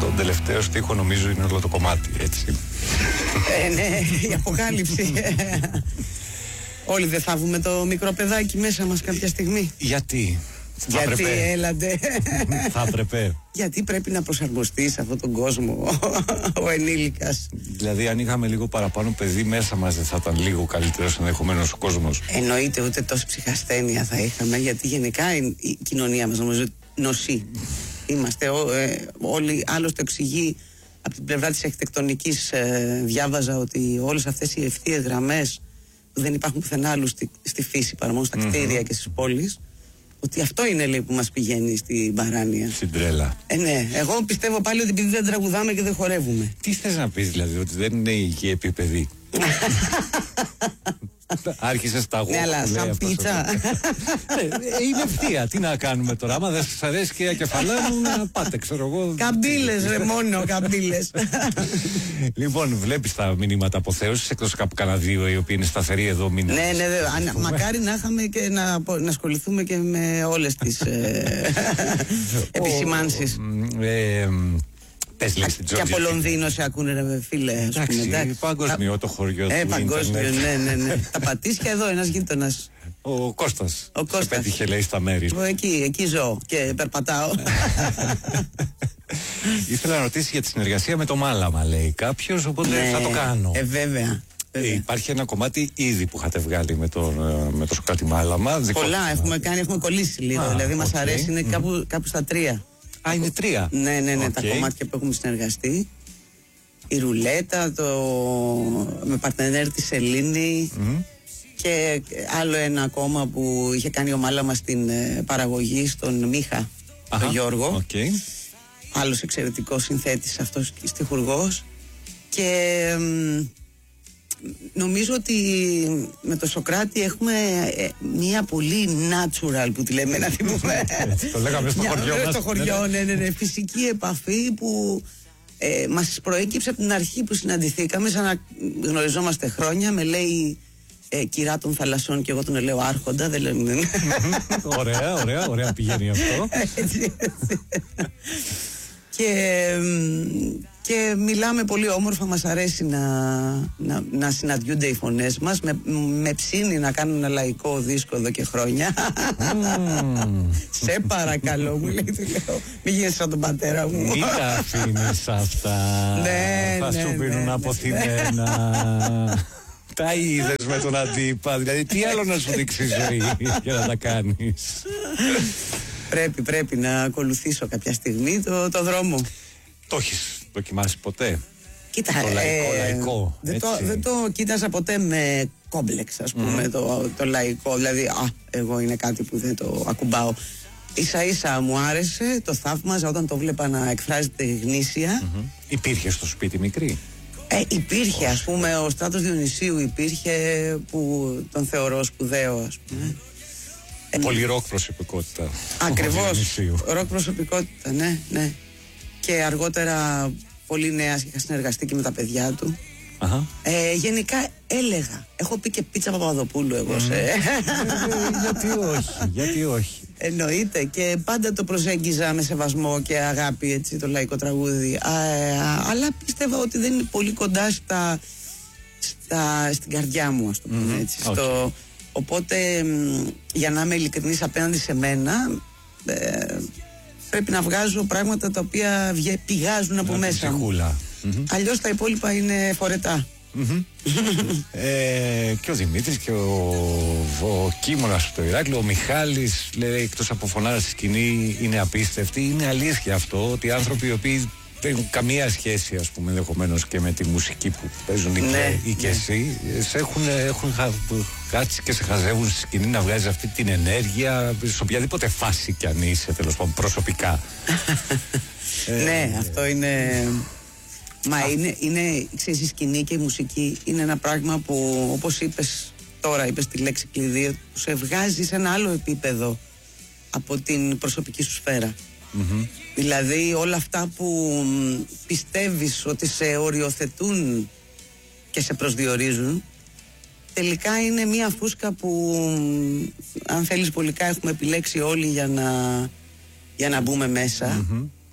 Τον τελευταίο στίχο νομίζω είναι όλο το κομμάτι, έτσι. Ναι, η αποκάλυψη. Όλοι δεν θα βγούμε το μικρό παιδάκι μέσα μας κάποια στιγμή? Γιατί? Γιατί έλατε. Θα έπρεπε. Γιατί πρέπει να προσαρμοστεί σε αυτόν τον κόσμο ο ενήλικας. Δηλαδή, αν είχαμε λίγο παραπάνω παιδί μέσα μας, δεν θα ήταν λίγο καλύτερος ενδεχομένως ο κόσμος? Εννοείται, ούτε τόση ψυχασθένεια θα είχαμε, γιατί γενικά η κοινωνία μας νομίζω νοσεί. Είμαστε όλοι, άλλωστε εξηγεί από την πλευρά της αρχιτεκτονικής. Διάβαζα ότι όλες αυτές οι ευθείες γραμμές που δεν υπάρχουν πουθενά άλλου στη φύση παρά μόνο στα κτίρια και στις πόλεις, ότι αυτό είναι, λέει, που μας πηγαίνει στην παράνοια. Στην τρέλα. Ναι, εγώ πιστεύω πάλι ότι επειδή δεν τραγουδάμε και δεν χορεύουμε. Τι θες να πεις, δηλαδή, ότι δεν είναι υγιή επίπεδη? Άρχισες τα γόχ. Ναι, αλλά σαν πίτσα. Είναι ευθεία. Τι να κάνουμε τώρα? Άμα δεν σας αρέσει και η κεφαλά μου, να πάτε, ξέρω εγώ. Καμπύλες, ρε, μόνο καμπύλες. Λοιπόν, βλέπεις τα μηνύματα αποθέωσης, εκτός κάπου κανένα δύο οι οποίοι είναι σταθεροί εδώ μήνες. Ναι, μακάρι να είχαμε και να ασχοληθούμε και με όλες τις επισημάνσεις. Και από Λονδίνο σε ακούνε, ρε φίλε. Εντάξει, παγκοσμιό το χωριό του. Παγκόσμιο, ναι. Τα Πατήσια εδώ, ένας γείτονας. Ο Κώστας. Σε πέτυχε, λέει, στα μέρη. Εκεί ζω και περπατάω. Ήθελα να ρωτήσει για τη συνεργασία με το Μάλαμα, λέει κάποιος, οπότε θα το κάνω. Βέβαια. Υπάρχει ένα κομμάτι ήδη που είχατε βγάλει με το Σωκράτη Μάλαμα. Πολλά έχουμε κάνει, έχουμε κολλήσει λίγο. Δηλαδή μας αρέσει, είναι κάπου στα 3. Α, είναι 3. Ναι, τα κομμάτια που έχουμε συνεργαστεί. Η Ρουλέτα, με παρτενέρ τη Σελήνη, και άλλο ένα ακόμα που είχε κάνει ο Μάλαμα στην παραγωγή, στον Μίχα, τον Γιώργο. Άλλος εξαιρετικός συνθέτης αυτός, στιχουργός. Και νομίζω ότι με το Σωκράτη έχουμε μια πολύ natural, που τη λέμε, να την πούμε. Το λέγαμε στο χωριό μας. Στο χωριό, ναι, φυσική επαφή που μας προέκυψε από την αρχή που συναντηθήκαμε, σαν να γνωριζόμαστε χρόνια. Με λέει κυρά των θαλασσών και εγώ τον λέω άρχοντα, δεν λέμε. Ωραία πηγαίνει αυτό. Έτσι. Και μιλάμε πολύ όμορφα, μας αρέσει να συναντιούνται οι φωνές μας. Με ψήνει να κάνω ένα λαϊκό δίσκο εδώ και χρόνια. Σε παρακαλώ, μου λέει, του λέω, μην γίνεις σαν τον πατέρα μου. Μην τα αφήνεις αυτά. Θα σου πίνουν αποθυμένα. Τα είδες με τον αντίπα? Δηλαδή, τι άλλο να σου δείξει η ζωή για να τα κάνεις? Πρέπει να ακολουθήσω κάποια στιγμή το δρόμο. Το έχεις δοκιμάσει ποτέ? Κοίτα, το λαϊκό, δεν το κοίταζα ποτέ με κόμπλεξ, ας πούμε, το λαϊκό. Δηλαδή, εγώ είναι κάτι που δεν το ακουμπάω. Ίσα ίσα μου άρεσε, το θαύμαζα όταν το βλέπα να εκφράζεται γνήσια. Υπήρχε στο σπίτι μικρή? Υπήρχε, ας πούμε, ο Στράτος Διονυσίου υπήρχε, που τον θεωρώ σπουδαίο, ας πούμε. Πολύ ροκ προσωπικότητα. Ακριβώς, ροκ προσωπικότητα, ναι. Και αργότερα πολύ νέας, είχα συνεργαστεί και με τα παιδιά του. Γενικά έλεγα, έχω πει και πίτσα Παπαδοπούλου εγώ. Γιατί όχι. Εννοείται, και πάντα το προσέγγιζα με σεβασμό και αγάπη, έτσι, το λαϊκό τραγούδι. Αλλά πίστευα ότι δεν είναι πολύ κοντά στην καρδιά μου, ας το πούμε έτσι. Οπότε, για να είμαι ειλικρινής απέναντι σε μένα, πρέπει να βγάζω πράγματα τα οποία πηγάζουν από μέσα μου. Αλλιώς τα υπόλοιπα είναι φορετά. Και ο Δημήτρης και ο Κίμωνας στο Ηράκλειο, ο Μιχάλης, λέει, εκτός από φωνάρα στη σκηνή, είναι απίστευτοι. Είναι αλήθεια αυτό, ότι οι άνθρωποι οι οποίοι δεν έχουν καμία σχέση, ας πούμε, ενδεχομένως και με τη μουσική που παίζουν ή και εσύ, έχουν κάτσει και σε χαζεύουν στη σκηνή να βγάζεις αυτή την ενέργεια σε οποιαδήποτε φάση κι αν είσαι, τέλος πάντων, προσωπικά. Ναι, αυτό είναι. Μα ξέρεις, η σκηνή και η μουσική είναι ένα πράγμα που, όπως είπες τη λέξη κλειδί, που σε βγάζει σε ένα άλλο επίπεδο από την προσωπική σου σφαίρα. Δηλαδή όλα αυτά που πιστεύεις ότι σε οριοθετούν και σε προσδιορίζουν, τελικά είναι μια φούσκα που, αν θέλεις, πολικά έχουμε επιλέξει όλοι για να μπούμε μέσα.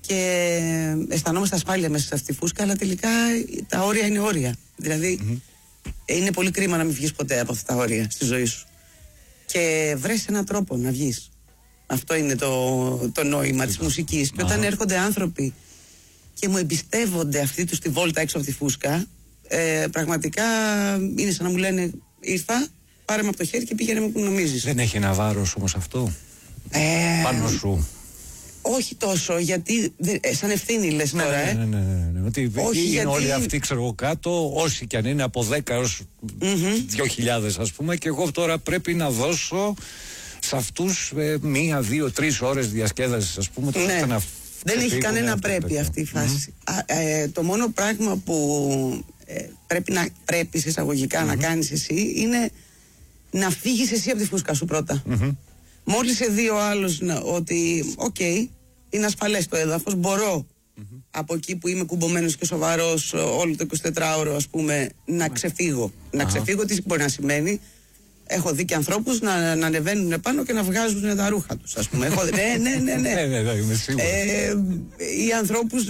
και αισθανόμαστε ασφάλεια μέσα σε αυτή τη φούσκα, αλλά τελικά τα όρια είναι όρια. Δηλαδή είναι πολύ κρίμα να μην βγεις ποτέ από αυτά τα όρια στη ζωή σου. Και βρες έναν τρόπο να βγεις. Αυτό είναι το νόημα της μουσικής. Και όταν έρχονται άνθρωποι και μου εμπιστεύονται αυτή τους τη βόλτα έξω από τη φούσκα, πραγματικά είναι σαν να μου λένε ήρθα, πάρε με από το χέρι και πήγαινε με που νομίζεις. Δεν έχει ένα βάρος όμως αυτό πάνω σου? Όχι τόσο, γιατί σαν ευθύνη λες τώρα. Ναι. Ότι όχι, είναι γιατί όλοι αυτοί, ξέρω εγώ, κάτω, όσοι κι αν είναι από 10 έως 2.000 ας πούμε, και εγώ τώρα πρέπει να δώσω σε αυτούς 1, 2, 3 ώρες διασκέδασης, ας πούμε. Ναι. Δεν έχει κανένα πρέπει αυτή η φάση. Το μόνο πράγμα που πρέπει σε εισαγωγικά να κάνεις εσύ είναι να φύγεις εσύ από τη φούσκα σου πρώτα. Μόλις σε δει ο άλλος ότι είναι ασφαλές το έδαφος, μπορώ από εκεί που είμαι κουμπωμένος και σοβαρός όλο το 24ωρο, ας πούμε, να ξεφύγω. Να ξεφύγω, τι μπορεί να σημαίνει? Έχω δει και ανθρώπους να ανεβαίνουν πάνω και να βγάζουν τα ρούχα τους, ας πούμε. Ναι. Είμαι σίγουρος. Ή ανθρώπους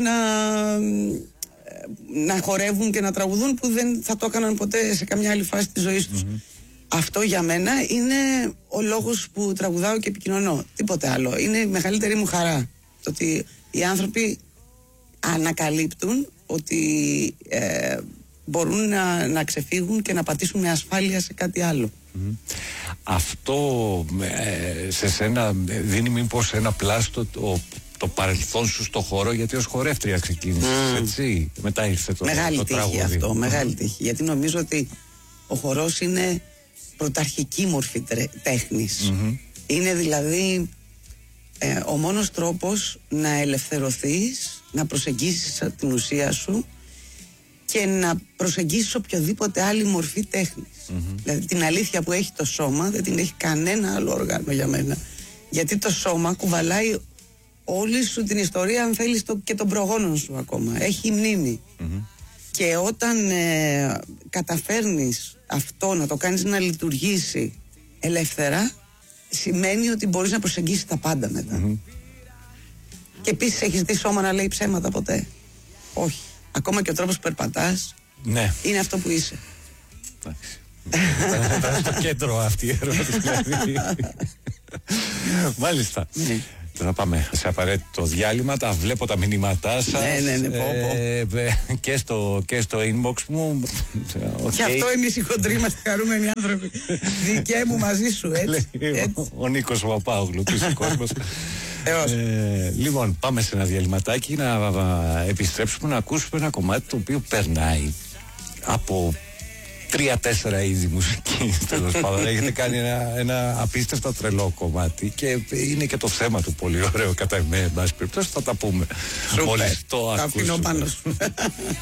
να χορεύουν και να τραγουδούν που δεν θα το έκαναν ποτέ σε καμιά άλλη φάση της ζωής τους. Αυτό για μένα είναι ο λόγος που τραγουδάω και επικοινωνώ. Τίποτε άλλο. Είναι η μεγαλύτερη μου χαρά. Το ότι οι άνθρωποι ανακαλύπτουν ότι μπορούν να ξεφύγουν και να πατήσουν με ασφάλεια σε κάτι άλλο. Αυτό σε σένα δίνει μήπως ένα πλάστο το παρελθόν σου στο χώρο, γιατί ως χορεύτρια ξεκίνησες, έτσι? Μετά ήρθε το μεγάλη τραγούδι. Τύχη αυτό, μεγάλη τύχη. Γιατί νομίζω ότι ο χορός είναι πρωταρχική μορφή τέχνης. Είναι δηλαδή ο μόνος τρόπος να ελευθερωθείς, να προσεγγίσεις την ουσία σου και να προσεγγίσεις οποιοδήποτε άλλη μορφή τέχνης. Δηλαδή την αλήθεια που έχει το σώμα δεν την έχει κανένα άλλο όργανο για μένα. Γιατί το σώμα κουβαλάει όλη σου την ιστορία, αν θέλεις, και των προγόνων σου ακόμα. Έχει μνήμη. Και όταν καταφέρνεις αυτό να το κάνεις να λειτουργήσει ελεύθερα, σημαίνει ότι μπορείς να προσεγγίσεις τα πάντα μετά. Και επίσης, έχεις δει σώμα να λέει ψέματα ποτέ? Όχι. Ακόμα και ο τρόπος που περπατάς είναι αυτό που είσαι. Ήταν στο κέντρο αυτή η ερώτηση, δηλαδή. Μάλιστα. Θα πάμε σε απαραίτητο διάλειμμα. Τα βλέπω τα μηνύματά σας. Και στο inbox μου. Και αυτό εμείς οι χοντροί είμαστε χαρούμενοι άνθρωποι. Δικαί μου μαζί σου, έτσι. Ο Νίκος Παπάγλου, φυσικός μας. Λοιπόν, πάμε σε ένα διαλυματάκι να επιστρέψουμε να ακούσουμε ένα κομμάτι το οποίο περνάει από 3-4 είδη μουσική, τέλος πάντων. Έχετε κάνει ένα απίστευτα τρελό κομμάτι και είναι και το θέμα του πολύ ωραίο κατά εμέ, εν πάση περιπτώσει. Θα τα πούμε μόλις το ακούσουμε. Τα αφήνω πάνω σου.